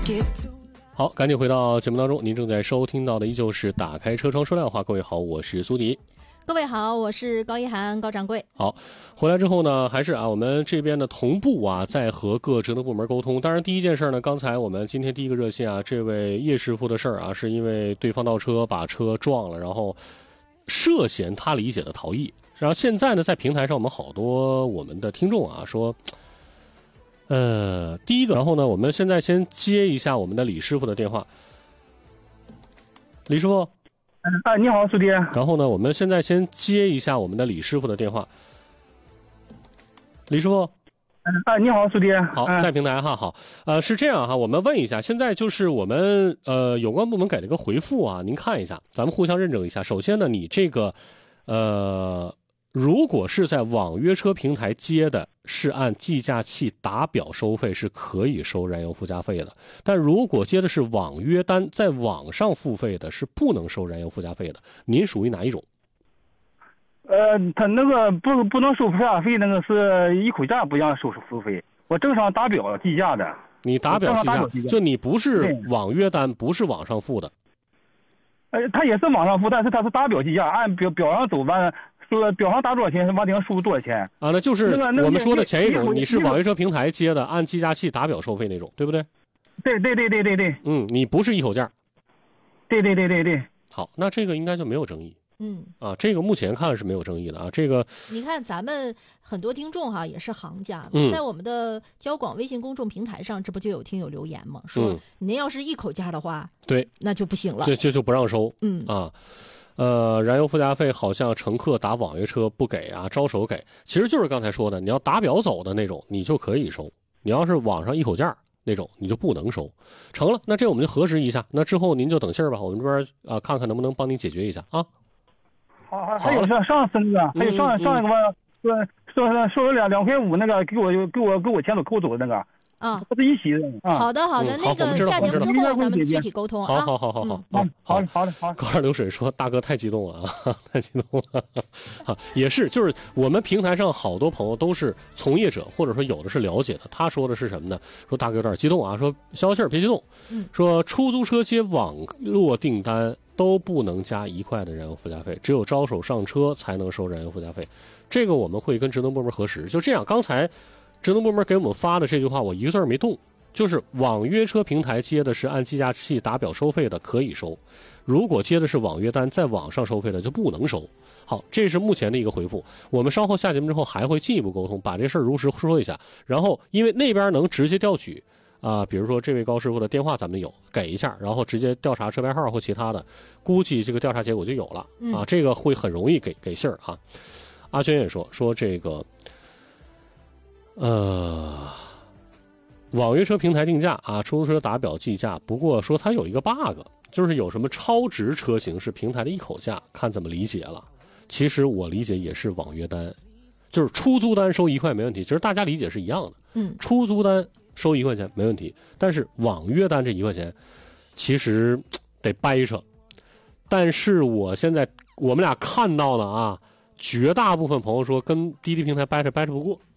好，赶紧回到节目当中，您正在收听到的依旧是打开车窗说亮话。各位好，我是苏迪。 各位好，我是高一涵高掌柜。 好，回来之后呢，还是我们这边的同步在和各职能部门沟通。当然第一件事呢，刚才我们今天第一个热线这位叶师傅的事儿是因为对方倒车把车撞了，然后涉嫌他理解的逃逸。然后现在呢，在平台上我们好多我们的听众说第一个，然后呢，我们现在先接一下我们的李师傅的电话。李师傅， 你好，苏迪。 然后呢，我们现在先接一下我们的李师傅的电话。李师傅， 你好，苏迪。 好，在平台好，是这样我们问一下，现在就是我们有关部门给了一个回复您看一下，咱们互相认证一下。首先呢，你这个如果是在网约车平台接的，是按计价器打表收费，是可以收燃油附加费的。但如果接的是网约单，在网上付费的，是不能收燃油附加费的。您属于哪一种？ 他那个不能收附加费，那个是一口价不让收付费。我正常打表计价的。 你打表计价，就你不是网约单，不是网上付的。 他也是网上付，但是他是打表计价，按表上走完。说表上打多少钱，往顶上收多少钱那就是我们说的前一种，你是网约车平台接的，按计价器打表收费那种，对不对？ 对。 你不是一口价。 对。 好，那这个应该就没有争议。这个目前看是没有争议的这个你看咱们很多听众也是行家，在我们的交广微信公众平台上，这不就有听友留言吗？说您要是一口价的话， 对， 那就不行了， 就不让收。燃油附加费好像乘客打网约车不给招手给，其实就是刚才说的，你要打表走的那种你就可以收，你要是网上一口价那种你就不能收。成了，那这我们就核实一下，那之后您就等信儿吧，我们这边看看能不能帮您解决一下好，还有上次那个，还有上一个吧，说2.5块那个给我钱都扣走那个。不是一起的。 好的，那个下节目之后咱们具体沟通。 好。 好的。 高二流水说大哥太激动了太激动了也是，就是我们平台上好多朋友都是从业者，或者说有的是了解的。他说的是什么呢？说大哥有点激动说消气儿别激动。说出租车接网络订单都不能加1块的燃油附加费，只有招手上车才能收燃油附加费。这个我们会跟职能部门核实。就这样，刚才职能部门给我们发的这句话我一个字儿没动，就是网约车平台接的是按计价器打表收费的可以收，如果接的是网约单在网上收费的就不能收。好，这是目前的一个回复，我们稍后下节目之后还会进一步沟通，把这事儿如实说一下。然后因为那边能直接调取比如说这位高师傅的电话咱们有给一下，然后直接调查车牌号或其他的，估计这个调查结果就有了这个会很容易给信儿阿轩也说这个网约车平台定价出租车打表计价，不过说它有一个 bug， 就是有什么超值车型是平台的一口价，看怎么理解了。其实我理解也是网约单，就是出租单收1块没问题，其实大家理解是一样的。出租单收1块钱没问题，但是网约单这1块钱其实得掰扯。但是我们俩看到了绝大部分朋友说跟滴滴平台掰扯不过